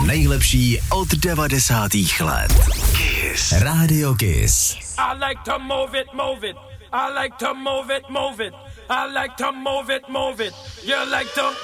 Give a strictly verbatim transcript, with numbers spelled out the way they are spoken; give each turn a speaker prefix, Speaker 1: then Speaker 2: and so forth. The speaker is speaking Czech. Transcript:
Speaker 1: nejlepší od devadesátých let. Kiss. Radio Kiss.
Speaker 2: I like to move it, move it. I like to move it, move it. I like to move it, move it. You like to